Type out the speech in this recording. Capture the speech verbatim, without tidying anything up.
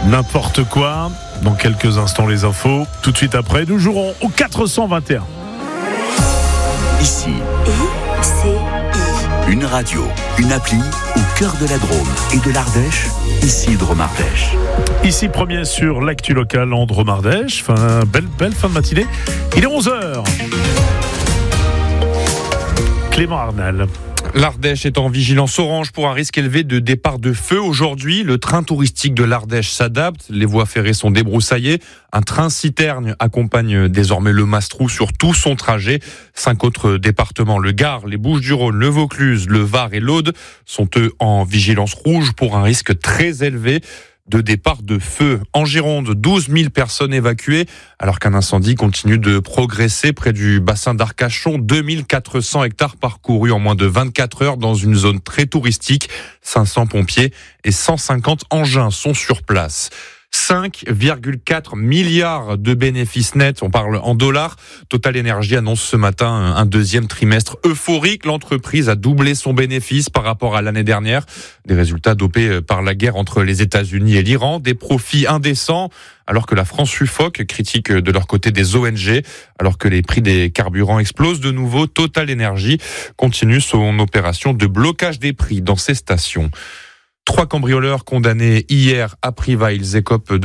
n'importe quoi. Dans quelques instants, les infos. Tout de suite après, nous jouerons au quatre cent vingt et un. Ici, I C I. une radio, une appli au cœur de la Drôme et de l'Ardèche. Ici, Drôme Ardèche. Ici, premier sur l'actu locale en Drôme Ardèche. Fin, belle, belle fin de matinée. Il est onze heures. Clément Arnal. L'Ardèche est en vigilance orange pour un risque élevé de départ de feu. Aujourd'hui, le train touristique de l'Ardèche s'adapte. Les voies ferrées sont débroussaillées. Un train citerne accompagne désormais le Mastrou sur tout son trajet. Cinq autres départements, le Gard, les Bouches-du-Rhône, le Vaucluse, le Var et l'Aude, sont eux en vigilance rouge pour un risque très élevé de départ de feu. En Gironde, douze mille personnes évacuées, alors qu'un incendie continue de progresser près du bassin d'Arcachon. deux mille quatre cents hectares parcourus en moins de vingt-quatre heures dans une zone très touristique. cinq cents pompiers et cent cinquante engins sont sur place. cinq virgule quatre milliards de bénéfices nets, on parle en dollars. Total Energy annonce ce matin un deuxième trimestre euphorique. L'entreprise a doublé son bénéfice par rapport à l'année dernière. Des résultats dopés par la guerre entre les États-Unis et l'Iran. Des profits indécents, alors que la France suffoque, critique de leur côté des O N G. Alors que les prix des carburants explosent de nouveau, Total Energy continue son opération de blocage des prix dans ses stations. Trois cambrioleurs condamnés hier à Privas, ils écopent de